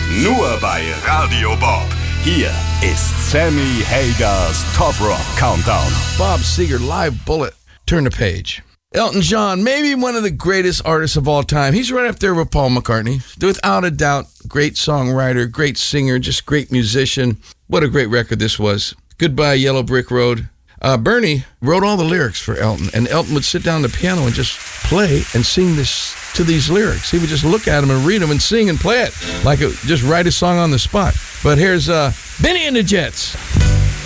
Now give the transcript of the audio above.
Nur bei Radio Bob. Hier ist Sammy Hagers Top Rock Countdown. Bob Seger, Live Bullet. Turn the page. Elton John, maybe one of the greatest artists of all time. He's right up there with Paul McCartney. Without a doubt, great songwriter, great singer, just great musician. What a great record this was. Goodbye, Yellow Brick Road. Bernie wrote all the lyrics for Elton, and Elton would sit down at the piano and just play and sing this to these lyrics. He would just look at them and read them and sing and play it, like just write a song on the spot. But here's Benny and the Jets.